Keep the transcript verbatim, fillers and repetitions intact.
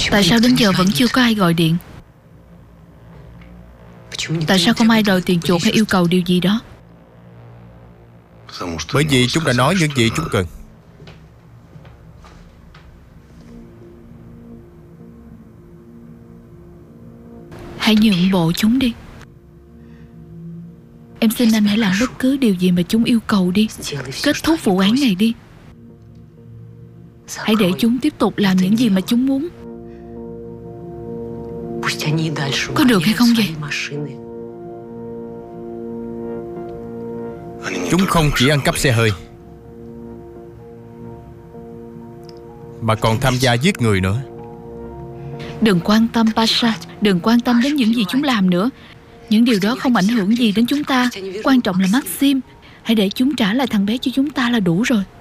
Tại sao đến giờ vẫn chưa có ai gọi điện? Tại sao không ai đòi tiền chuộc hay yêu cầu điều gì đó? Bởi vì chúng đã nói những gì chúng cần. Hãy nhượng bộ chúng đi. Em xin anh hãy làm bất cứ điều gì mà chúng yêu cầu đi. Kết thúc vụ án này đi. Hãy để chúng tiếp tục làm những gì mà chúng muốn. Có được hay không vậy? Chúng không chỉ ăn cắp xe hơi, mà còn tham gia giết người nữa. Đừng quan tâm Pasha. Đừng quan tâm đến những gì chúng làm nữa. Những điều đó không ảnh hưởng gì đến chúng ta. Quan trọng là Maxim. Hãy để chúng trả lại thằng bé cho chúng ta là đủ rồi.